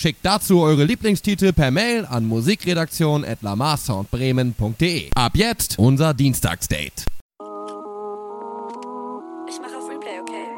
Schickt dazu eure Lieblingstitel per Mail an musikredaktion@lamarsoundbremen.de. Ab jetzt unser Dienstagsdate. Ich mache auf Replay, okay?